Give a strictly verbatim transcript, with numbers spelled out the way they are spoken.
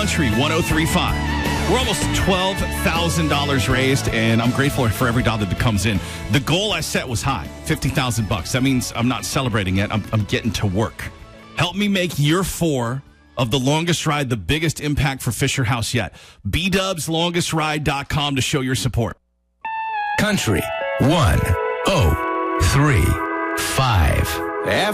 Country one oh three point five. We're almost twelve thousand dollars raised, and I'm grateful for every dollar that comes in. The goal I set was high, fifty thousand bucks. That means I'm not celebrating yet. I'm, I'm getting to work. Help me make year four of the longest ride the biggest impact for Fisher House yet. b dubs longest ride dot com to show your support. Country one oh three point five.